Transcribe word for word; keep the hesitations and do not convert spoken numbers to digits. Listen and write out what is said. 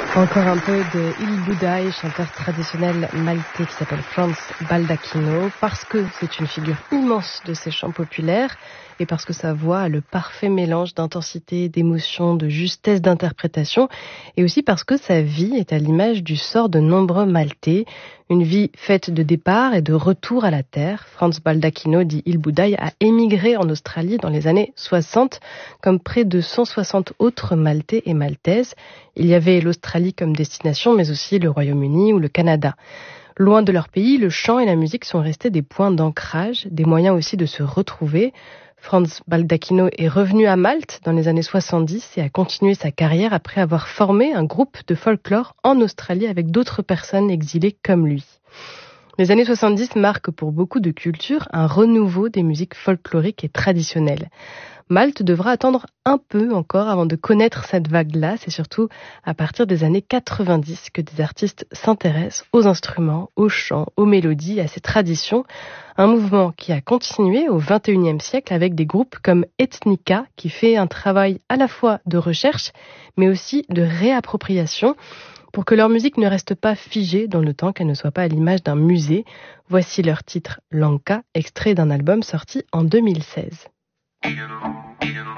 Encore un peu de Il Budai, chanteur traditionnel maltais qui s'appelle Franz Baldacchino, parce que c'est une figure immense de ces chants populaires et parce que sa voix a le parfait mélange d'intensité, d'émotion, de justesse d'interprétation, et aussi parce que sa vie est à l'image du sort de nombreux Maltais, une vie faite de départ et de retour à la terre. Franz Baldacchino, dit Il Budai, a émigré en Australie dans les années soixante, comme près de cent soixante autres Maltais et Maltaises. Il y avait l'Australie comme destination, mais aussi le Royaume-Uni ou le Canada. Loin de leur pays, le chant et la musique sont restés des points d'ancrage, des moyens aussi de se retrouver. Franz Baldacchino est revenu à Malte dans les années soixante-dix et a continué sa carrière après avoir formé un groupe de folklore en Australie avec d'autres personnes exilées comme lui. Les années soixante-dix marquent pour beaucoup de cultures un renouveau des musiques folkloriques et traditionnelles. Malte devra attendre un peu encore avant de connaître cette vague-là. C'est surtout à partir des années quatre-vingt-dix que des artistes s'intéressent aux instruments, aux chants, aux mélodies, à ces traditions. Un mouvement qui a continué au vingt et unième siècle avec des groupes comme Ethnica, qui fait un travail à la fois de recherche, mais aussi de réappropriation, pour que leur musique ne reste pas figée dans le temps, qu'elle ne soit pas à l'image d'un musée. Voici leur titre Lanka, extrait d'un album sorti en deux mille seize. You know, you know.